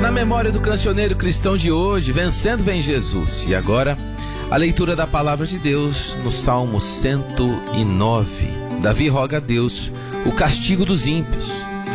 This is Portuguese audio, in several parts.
Na memória do cancioneiro cristão de hoje, Vencendo Vem Jesus. E agora, a leitura da palavra de Deus no Salmo 109. Davi roga a Deus o castigo dos ímpios.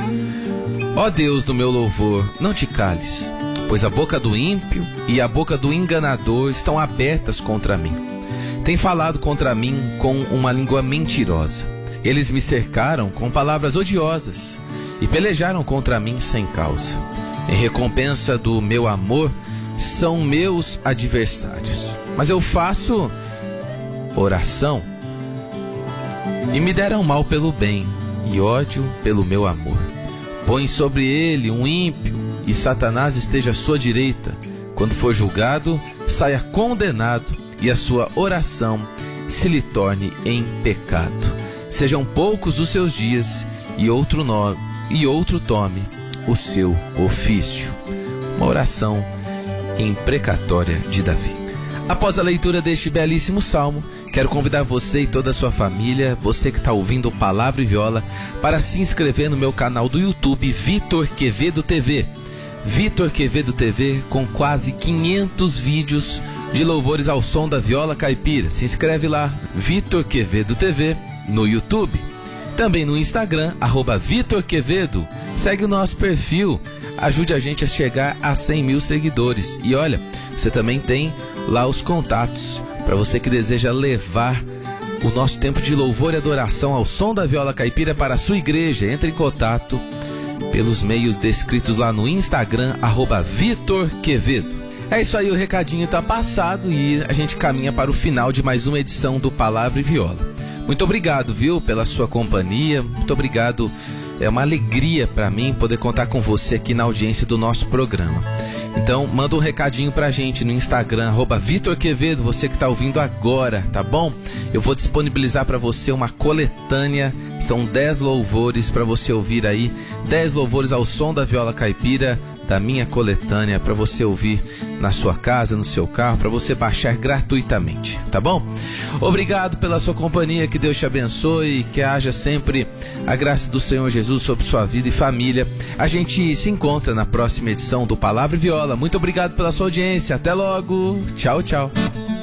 Ó Deus do meu louvor, não te cales, pois a boca do ímpio e a boca do enganador estão abertas contra mim. Tem falado contra mim com uma língua mentirosa. Eles me cercaram com palavras odiosas e pelejaram contra mim sem causa. Em recompensa do meu amor, são meus adversários. Mas eu faço oração e me deram mal pelo bem e ódio pelo meu amor. Põe sobre ele um ímpio e Satanás esteja à sua direita. Quando for julgado, saia condenado e a sua oração se lhe torne em pecado. Sejam poucos os seus dias e outro tome o seu ofício. Uma oração imprecatória de Davi. Após a leitura deste belíssimo salmo, quero convidar você e toda a sua família, você que está ouvindo Palavra e Viola, para se inscrever no meu canal do YouTube, Vitor Quevedo TV. Vitor Quevedo TV, com quase 500 vídeos de louvores ao som da viola caipira. Se inscreve lá, Vitor Quevedo TV, no YouTube. Também no Instagram, @Vitor Quevedo. Segue o nosso perfil, ajude a gente a chegar a 100 mil seguidores. E olha, você também tem lá os contatos para você que deseja levar o nosso tempo de louvor e adoração ao som da viola caipira para a sua igreja. Entre em contato pelos meios descritos lá no Instagram, @Vitor Quevedo. É isso aí, o recadinho tá passado e a gente caminha para o final de mais uma edição do Palavra e Viola. Muito obrigado, viu, pela sua companhia. Muito obrigado. É uma alegria para mim poder contar com você aqui na audiência do nosso programa. Então, manda um recadinho pra gente no Instagram, @Vitor Quevedo, você que tá ouvindo agora, tá bom? Eu vou disponibilizar para você uma coletânea, são 10 louvores para você ouvir aí, 10 louvores ao som da viola caipira, da minha coletânea, para você ouvir na sua casa, no seu carro, para você baixar gratuitamente, tá bom? Obrigado pela sua companhia, que Deus te abençoe, que haja sempre a graça do Senhor Jesus sobre sua vida e família. A gente se encontra na próxima edição do Palavra e Viola. Muito obrigado pela sua audiência, até logo, tchau, tchau.